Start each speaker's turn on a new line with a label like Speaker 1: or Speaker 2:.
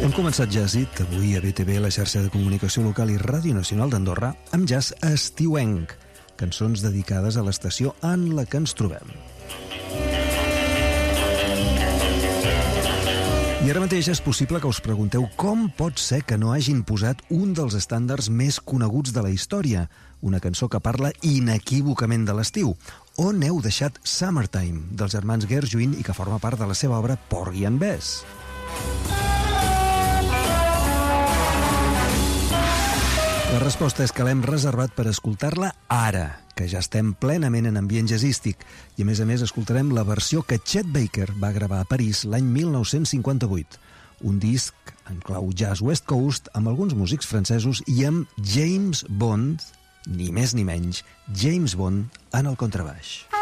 Speaker 1: Hem començat Jazzit, avui a BTV, la xarxa de comunicació local i Ràdio Nacional d'Andorra, amb jazz estiuenc, cançons dedicades a l'estació en la que ens trobem. I ara mateix és possible que us pregunteu com pot ser que no hagin posat un dels estàndards més coneguts de la història, una cançó que parla inequívocament de l'estiu. On heu deixat Summertime, dels germans Gershwin, i que forma part de la seva obra Porgy and Bess? La resposta és que l'hem reservat per escoltar-la ara, que ja estem plenament en ambient jazzístic, i a més escoltarem la versió que Chet Baker va gravar a París l'any 1958, un disc en clau jazz West Coast amb alguns músics francesos i amb James Bond, ni més ni menys, James Bond en el contrabaix.